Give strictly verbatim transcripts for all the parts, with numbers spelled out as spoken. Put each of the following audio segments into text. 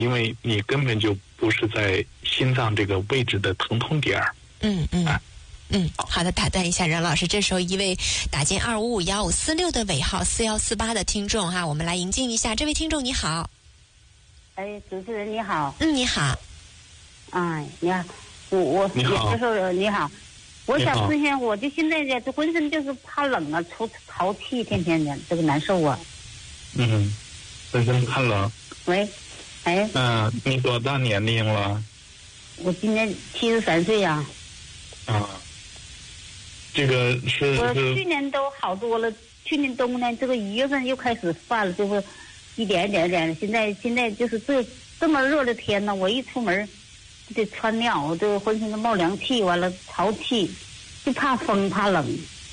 因为你根本就不是在心脏这个位置的疼痛点儿。 嗯嗯。 啊嗯，好的，打断一下任老师，这时候一位打进二五五幺五四六的尾号四幺四八的听众哈，我们来迎进一下，这位听众你好。 哎，主持人你好。 嗯，你好。 哎，你好，我我你好， 有时候你好，我想咨询，我就现在这浑身就是怕冷啊，出潮气，天天的这个难受啊。 嗯，浑身怕冷。 喂，哎。 嗯、呃，你多大年龄了？ 我今年七十三岁呀。 啊。这个是我去年都好多了，去年冬天这个一月份又开始犯了，就是一点一点一点的。现在现在就是这这么热的天呢，我一出门得穿尿，我这浑身都冒凉气，完了潮气，就怕风怕冷。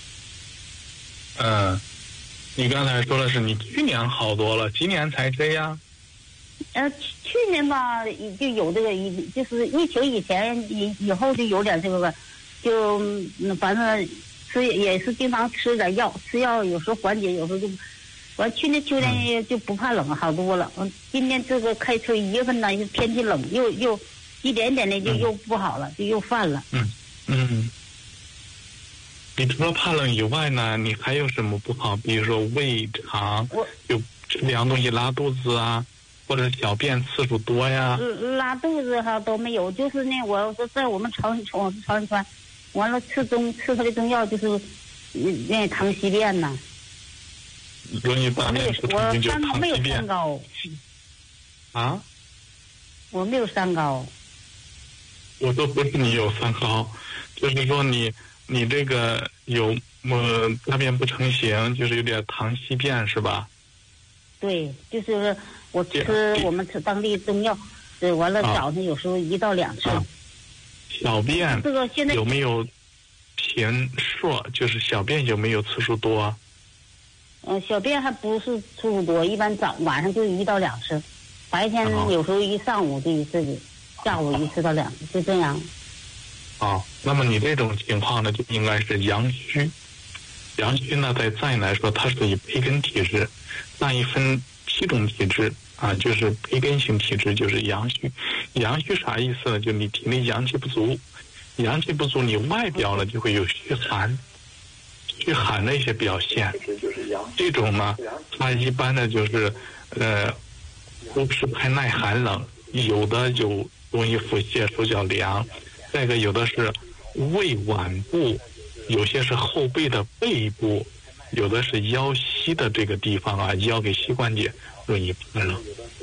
嗯，你刚才说的是你去年好多了，今年才这样？ 呃，去年吧就有这个，就是疫情以前以以后就有点这个吧。就反正吃也是经常吃点药，吃药有时候缓解，有时候就完。去年秋天就不怕冷，好多了。嗯，今年这个开春一月份呢，又天气冷，又又一点点的就又不好了，就又犯了。 嗯嗯。你除了怕冷以外呢，你还有什么不好？比如说胃肠，有吃凉东西拉肚子啊，或者小便次数多呀？ 拉肚子哈都没有，就是那我在我们长长长春川。完了，吃中吃他的中药就是那糖稀便呐。 容易大便失常就糖稀便。 我没有三高。 啊？ 我没有三高。 我都不是你有三高，就是说你你这个有呃大便不成形，就是有点糖稀便是吧？ 对，就是我吃我们吃当地中药，对，完了早上有时候一到两次。啊小便这个现在有没有频数？就是小便有没有次数多？ 嗯、呃，小便还不是次数多，一般早晚上就一到两次，白天有时候一上午就一次，下午一次到两次，就这样。 哦，那么你这种情况呢，就应该是阳虚。阳虚呢，在藏医来说，它属于培根体质。藏医分七种体质啊，就是培根型体质，就是阳虚。阳虚啥意思呢？就你体内阳气不足，阳气不足，你外表呢就会有虚寒，虚寒的一些表现。这种呢，它一般的就是呃，不是太耐寒冷，有的有容易腹泻、手脚凉，再一个有的是胃脘部，有些是后背的背部，有的是腰膝的这个地方啊，腰给膝关节容易怕冷。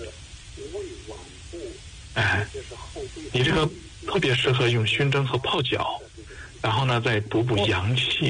哎，你这个特别适合用熏蒸和泡脚，然后呢再补补阳气。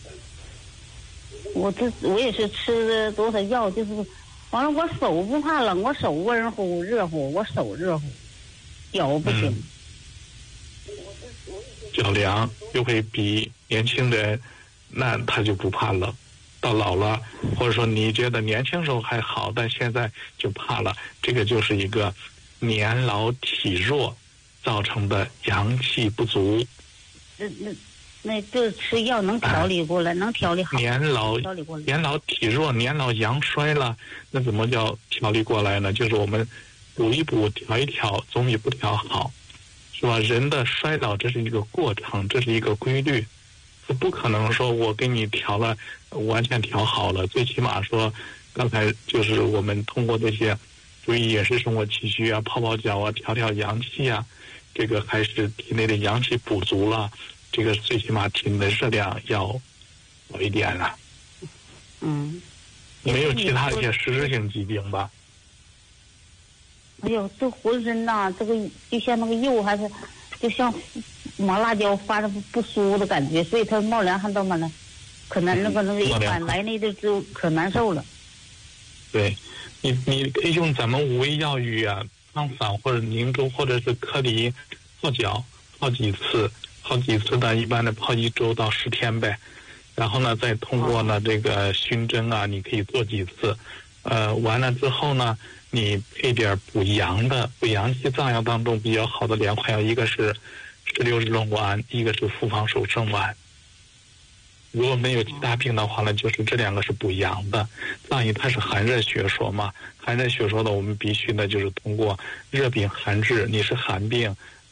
我这我也是吃了多少药，就是完了我手不怕冷，我手温乎热乎，我手热乎，脚不行。 嗯、脚凉就会比年轻人，那他就不怕冷。到老了，或者说你觉得年轻时候还好，但现在就怕了，这个就是一个年老体弱造成的阳气不足。 那那那这吃药能调理过来，哎、能调理好。 年老年老体弱，年老阳衰了，那怎么叫调理过来呢？就是我们补一补，调一调，总比不调好，是吧？人的衰老这是一个过程，这是一个规律。不可能说我给你调了完全调好了，最起码说刚才就是我们通过这些注意饮食生活起居啊，泡泡脚啊，调调阳气啊，这个还是体内的阳气补足了，这个最起码体内的热量要好一点了。 嗯， 没有其他一些实质性疾病吧？ 哎呦，这浑身呐、啊，这个就像那个肉还是就像麻辣椒发着不舒服的感觉，所以他冒凉汗到嘛呢，可能那个那个一般来那就就可难受了。 对，你你可以用咱们五味药浴啊，汤散或者凝粥或者是颗粒泡脚，泡几次，泡几次的，一般的泡一周到十天呗。然后呢，再通过呢这个熏蒸啊，你可以做几次。呃，完了之后呢，你配点补阳的，补阳气藏药当中比较好的两款药，一个是石榴日龙丸，一个是复方首胜丸。 如果没有其他病的话呢，就是这两个是不一样的。藏医它是寒热学说嘛，寒热学说呢，我们必须呢就是通过热病寒治，你是寒病，